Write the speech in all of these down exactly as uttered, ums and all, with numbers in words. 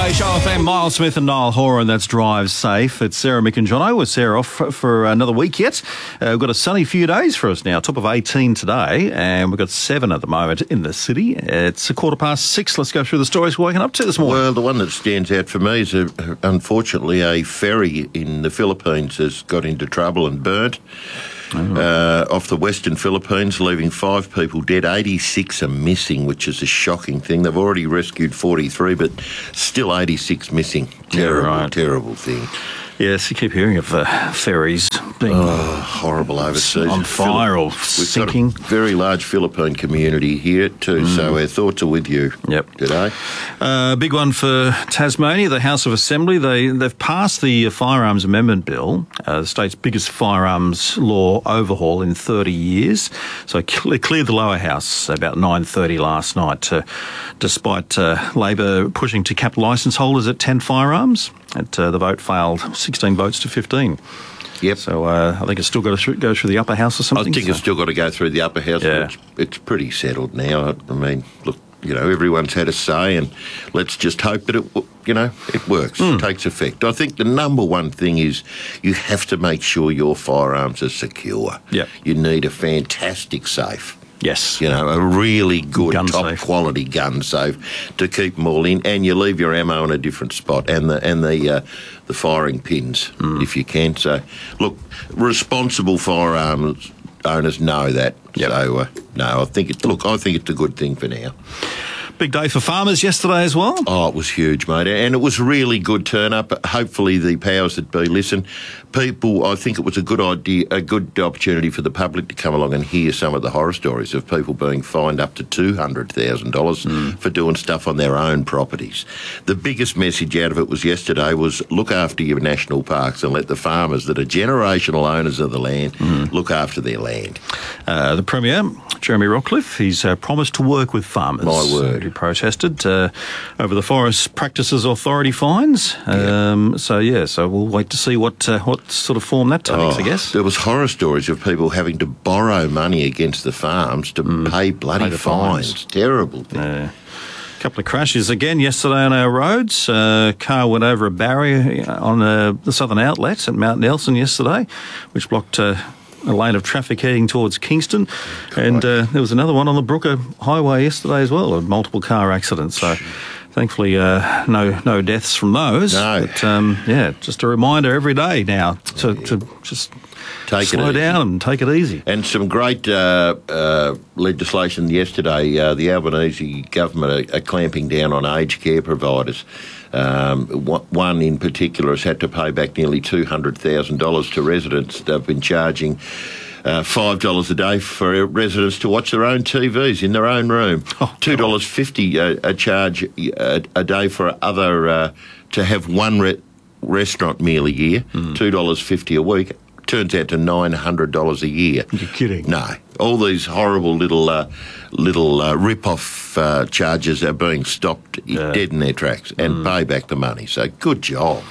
H O F M, Miles Smith and Niall Horan, that's Drive Safe. It's Sarah, Mick and Jono. We're Sarah off for, for another week yet. Uh, we've got a sunny few days for us now, top of eighteen today, and we've got seven at the moment in the city. It's a quarter past six. Let's go through the stories we're waking up to this morning. Well, the one that stands out for me is, a, unfortunately, a ferry in the Philippines has got into trouble and burnt. Oh. Uh, off the western Philippines, leaving five people dead. eighty-six are missing, which is a shocking thing. They've already rescued forty-three, but still eighty-six missing. Terrible, yeah, right. terrible thing. Yes, you keep hearing of the ferries being oh, horrible overseas. On fire or sinking. We've got a very large Philippine community here too, mm. so our thoughts are with you yep. today. Uh, big one for Tasmania, the House of Assembly. They, they've passed the Firearms Amendment Bill, uh, the state's biggest firearms law overhaul in thirty years. So it cleared the lower house about nine thirty last night, uh, despite uh, Labor pushing to cap licence holders at ten firearms. At, uh, the vote failed, sixteen votes to fifteen. Yep. So uh, I think it's still got to th- go through the upper house or something. I think so. it's still got to go through the upper house. Yeah. But it's, it's pretty settled now. I mean, look, you know, everyone's had a say, and let's just hope that it, you know, it works, mm. it takes effect. I think the number one thing is you have to make sure your firearms are secure. Yep. You need a fantastic safe. Yes. You know, a really good, gun top safe. quality gun safe to keep them all in, and you leave your ammo in a different spot, and the and the uh, the firing pins mm. if you can. So, look, responsible firearms owners know that. Yep. So, uh, no, I think it. Look, I think it's a good thing for now. Big day for farmers yesterday as well. Oh, it was huge, mate. And it was really good turn up. Hopefully the powers that be listen. People, I think it was a good idea, a good opportunity for the public to come along and hear some of the horror stories of people being fined up to two hundred thousand dollars mm. for doing stuff on their own properties. The biggest message out of it was yesterday was look after your national parks and let the farmers that are generational owners of the land mm. look after their land. Uh, the Premier, Jeremy Rockcliffe, he's uh, promised to work with farmers. My word. Who protested uh, over the Forest Practices Authority fines. Um, yeah. So, yeah, so we'll wait to see what uh, what sort of form that takes, oh, I guess. There was horror stories of people having to borrow money against the farms to mm. pay bloody pay fines. fines. Terrible thing. Yeah. A couple of crashes again yesterday on our roads. A car went over a barrier on uh, the Southern Outlet at Mount Nelson yesterday, which blocked uh, a lane of traffic heading towards Kingston. God. And uh, there was another one on the Brooker Highway yesterday as well, a multiple car accident. So thankfully uh, no no deaths from those. No. But um, yeah, just a reminder every day now to, yeah. to just take slow it down and take it easy. And some great uh, uh, legislation yesterday. Uh, the Albanese government are, are clamping down on aged care providers. Um, one in particular has had to pay back nearly two hundred thousand dollars to residents. They've been charging uh, five dollars a day for residents to watch their own T Vs in their own room. Oh, two dollars fifty a, a charge a, a day for other uh, to have one re- restaurant meal a year, mm. two dollars fifty a week. Turns out to nine hundred dollars a year. You're kidding. No. All these horrible little uh, little uh, rip-off uh, charges are being stopped yeah. dead in their tracks and mm. pay back the money. So good job.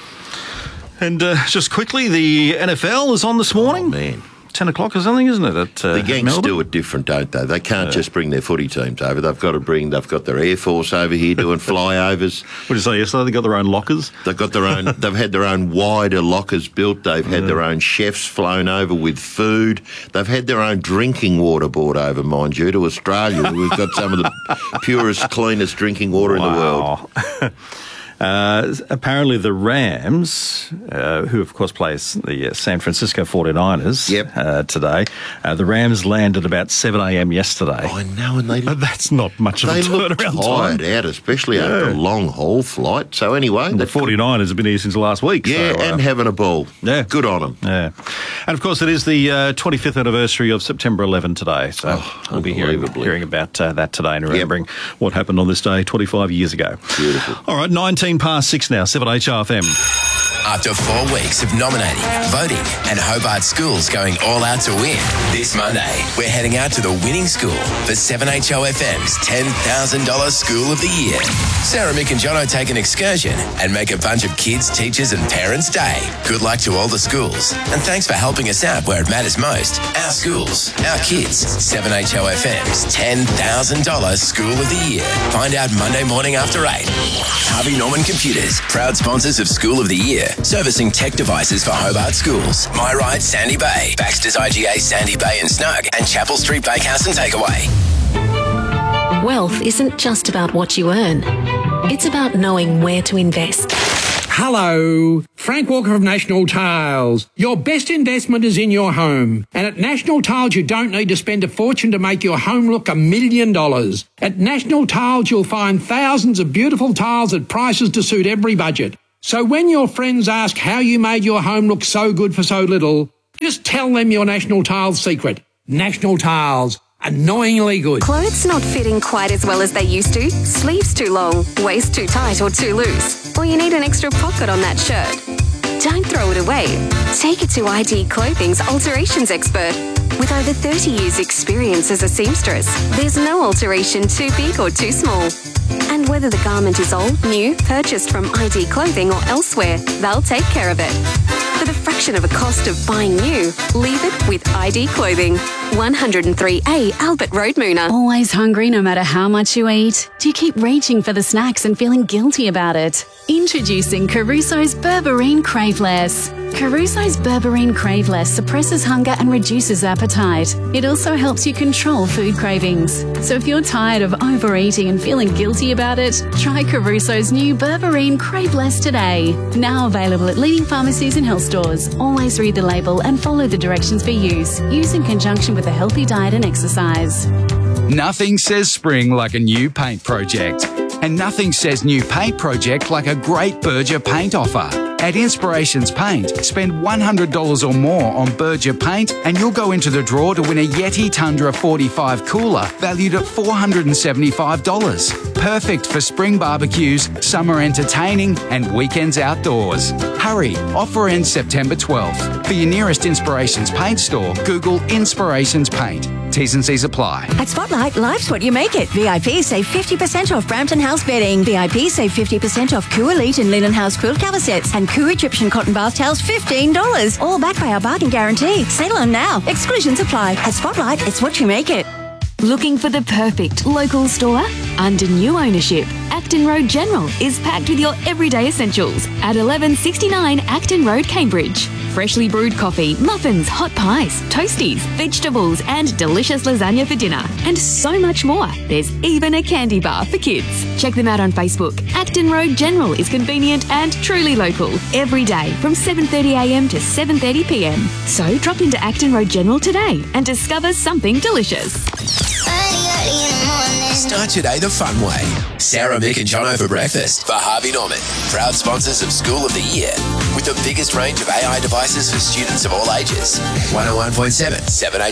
And uh, just quickly, the N F L is on this morning. Oh, man. ten o'clock or something, isn't it? At, uh, the Yanks Melbourne? do it different, don't they? They can't yeah. just bring their footy teams over. They've got to bring, they've got their Air Force over here doing flyovers. What did you say yesterday? They've got their own lockers? They've got their own, they've had their own wider lockers built. They've had yeah. their own chefs flown over with food. They've had their own drinking water brought over, mind you, to Australia. We've got some of the purest, cleanest drinking water wow. in the world. Uh, apparently the Rams, uh, who of course plays the uh, San Francisco forty-niners yep. uh, today, uh, the Rams landed about seven a.m. yesterday. I know, and they but that's not much of a turnaround time. They look tired out, especially yeah. after a long haul flight. So anyway, the forty-niners have been here since last week. Yeah, so, uh, and having a ball. Yeah, good on them. Yeah, and of course it is the uh, twenty-fifth anniversary of September eleventh today. So oh, we'll be hearing, hearing about uh, that today and remembering yep. what happened on this day twenty-five years ago. Beautiful. All right, nineteen past six now, seven H O F M. After four weeks of nominating, voting, and Hobart Schools going all out to win, this Monday we're heading out to the winning school for seven H O F M's ten thousand dollars School of the Year. Sarah, Mick and Jono take an excursion and make a bunch of kids, teachers and parents' day. Good luck to all the schools, and thanks for helping us out where it matters most. Our schools, our kids. seven H O F M's ten thousand dollars School of the Year. Find out Monday morning after eight. Harvey Norman Computers, proud sponsors of School of the Year, servicing tech devices for Hobart schools. My Ride, Sandy Bay, Baxter's I G A, Sandy Bay and Snug, and Chapel Street Bakehouse and Takeaway. Wealth isn't just about what you earn. It's about knowing where to invest. Hello, Frank Walker of National Tiles. Your best investment is in your home. And at National Tiles, you don't need to spend a fortune to make your home look a million dollars. At National Tiles, you'll find thousands of beautiful tiles at prices to suit every budget. So when your friends ask how you made your home look so good for so little, just tell them your National Tiles secret. National Tiles. Annoyingly good. Clothes not fitting quite as well as they used to, sleeves too long, waist too tight or too loose, or you need an extra pocket on that shirt. Don't throw it away. Take it to I D Clothing's alterations expert. With over thirty years experience as a seamstress, there's no alteration too big or too small. And whether the garment is old, new, purchased from I D Clothing or elsewhere, they'll take care of it. For the fraction of a cost of buying new, leave it with I D Clothing. one oh three A Albert Road, Moona. Always hungry no matter how much you eat? Do you keep reaching for the snacks and feeling guilty about it? Introducing Caruso's Berberine Craveless. Caruso's Berberine Craveless suppresses hunger and reduces appetite. It also helps you control food cravings. So if you're tired of overeating and feeling guilty about it, try Caruso's new Berberine Craveless today. Now available at leading pharmacies and health stores. Always read the label and follow the directions for use. Use in conjunction with a healthy diet and exercise. Nothing says spring like a new paint project. And nothing says new paint project like a great Berger paint offer. At Inspirations Paint, spend one hundred dollars or more on Berger paint and you'll go into the draw to win a Yeti Tundra forty-five cooler valued at four hundred seventy-five dollars. Perfect for spring barbecues, summer entertaining and weekends outdoors. Hurry, offer ends September twelfth. For your nearest Inspirations Paint store, Google Inspirations Paint. T's and C's apply. At Spotlight, life's what you make it. V I P save fifty percent off Brampton House bedding. V I P save fifty percent off Coo Elite and Linen House quilt cover sets. And Coo Egyptian cotton bath towels, fifteen dollars. All backed by our bargain guarantee. Sale on now. Exclusions apply. At Spotlight, it's what you make it. Looking for the perfect local store? Under new ownership, Acton Road General is packed with your everyday essentials at eleven sixty-nine Acton Road, Cambridge. Freshly brewed coffee, muffins, hot pies, toasties, vegetables, and delicious lasagna for dinner. And so much more. There's even a candy bar for kids. Check them out on Facebook. Acton Road General is convenient and truly local. Every day from seven thirty a m to seven thirty p m. So drop into Acton Road General today and discover something delicious. Start your day the fun way. Sarah, Mick and Jono for breakfast for Harvey Norman, proud sponsors of School of the Year, with the biggest range of A I devices for students of all ages. one oh one point seven, seven